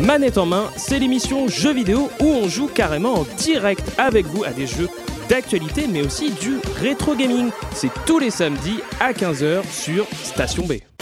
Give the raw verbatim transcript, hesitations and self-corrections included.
Manette en main, c'est l'émission jeux vidéo où on joue carrément en direct avec vous à des jeux d'actualité mais aussi du rétro gaming. C'est tous les samedis à quinze heures sur Station B.